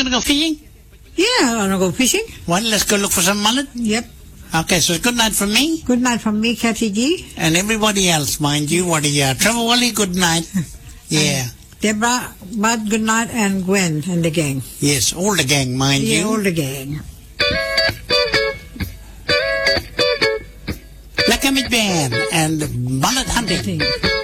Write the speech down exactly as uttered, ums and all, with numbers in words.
going to go fishing? Yeah, I want to go fishing. Well, let's go look for some mullet. Yep. Okay, so good night from me. Good night from me, Kathy G. And everybody else, mind you. What are you? Trevor Wally, good night. Yeah. Deborah, Bud, good night, and Gwen and the gang. Yes, all the gang, mind yeah, you. all the gang. Black Emmett Band and mullet hunting.